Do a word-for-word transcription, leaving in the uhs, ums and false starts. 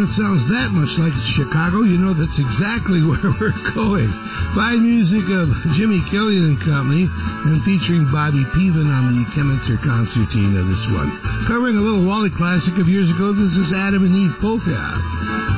it sounds that much like Chicago, you know that's exactly where we're going. Fine music of Jimmy Killian and Company, and featuring Bobby Peven on the Chemnitzer Concertina, this one. Covering a little Wally classic of years ago, this is Adam and Eve Polka.